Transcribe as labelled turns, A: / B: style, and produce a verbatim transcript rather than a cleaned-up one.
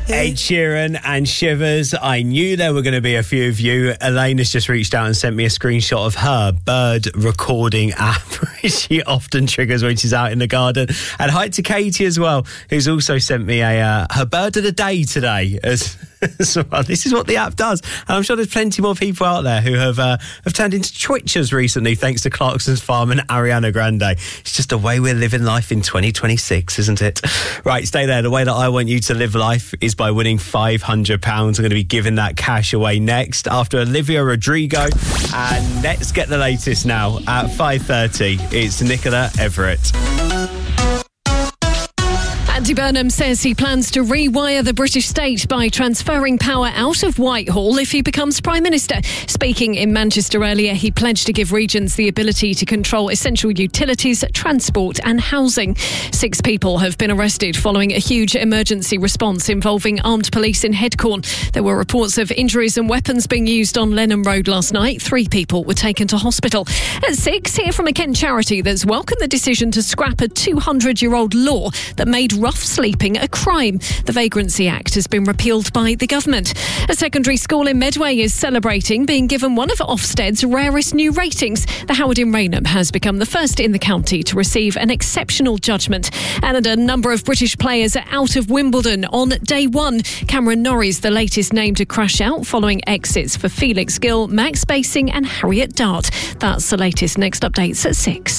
A: Ed Sheeran and Shivers. I knew there were going to be a few of you. Elaine has just reached out and sent me a screenshot of her bird recording app, which she often triggers when she's out in the garden. And hi to Katie as well, who's also sent me a uh, her bird of the day today. As, as well. This is what the app does. And I'm sure there's plenty more people out there who have uh, have turned into Twitchers recently, thanks to Clarkson's Farm and Ariana Grande. It's just the way we're living life in twenty twenty-six, isn't it? Right, stay there. The way that I want you to live life is by winning five hundred pounds. I'm going to be giving that cash away next after Olivia Rodrigo. And let's get the latest now at five thirty. It's Nicola Everett.
B: Andy Burnham says he plans to rewire the British state by transferring power out of Whitehall if he becomes Prime Minister. Speaking in Manchester earlier, he pledged to give regions the ability to control essential utilities, transport and housing. Six people have been arrested following a huge emergency response involving armed police in Headcorn. There were reports of injuries and weapons being used on Lenham Road last night. Three people were taken to hospital. At six, hear from a Kent charity that's welcomed the decision to scrap a two hundred year old law that made rough sleeping a crime. The Vagrancy Act has been repealed by the government. A secondary school in Medway is celebrating being given one of Ofsted's rarest new ratings. The Howard in Raynham has become the first in the county to receive an exceptional judgment. And a number of British players are out of Wimbledon on day one. Cameron Norrie's the latest name to crash out following exits for Felix Gill, Max Basing and Harriet Dart. That's the latest. Next updates at six.